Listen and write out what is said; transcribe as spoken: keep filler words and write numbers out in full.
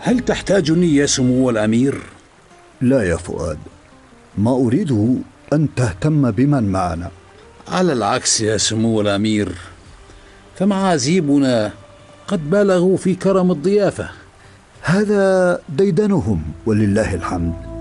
هل تحتاجني يا سمو الأمير؟ لا يا فؤاد، ما أريده أن تهتم بمن معنا. على العكس يا سمو الأمير، فمعازيبنا قد بالغوا في كرم الضيافة. هذا ديدنهم ولله الحمد.